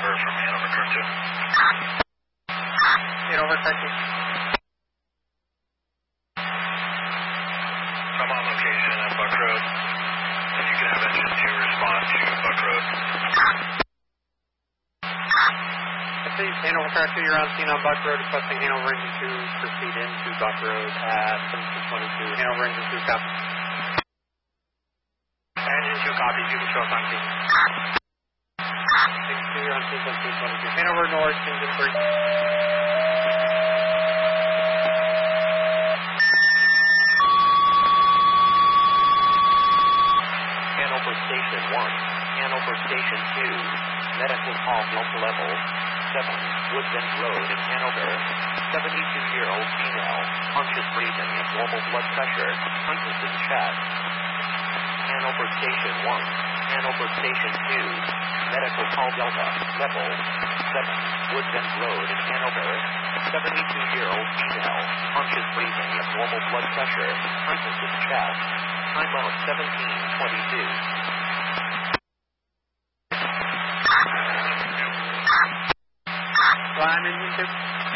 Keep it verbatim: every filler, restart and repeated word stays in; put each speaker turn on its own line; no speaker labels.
Hanover from Hanover Car two.
Hanover Car two.
I'm on location at Buck Road. If you can have engine two respond to Buck Road.
Please, Hanover Car two, you're on scene on Buck Road, requesting Hanover Engine two proceed into Buck Road at seventeen twenty-two. Hanover Engine two, copy. Engine two, copy. You can show up on scene. six two, you're on scene seventeen twenty-two. Hanover North, Engine three.
Hanover Station one, Hanover Station two, medical call Delta level seven, Woodbend Road in Hanover, seventy-two-year-old female, conscious breathing, abnormal blood pressure, tightness in chest. Hanover Station one, Hanover Station two, medical call Delta level seven, Woodbend Road in Hanover, seventy-two-year-old female, conscious breathing, abnormal blood pressure, tightness in chest. Time out seventeen twenty-two.
Climb engine two.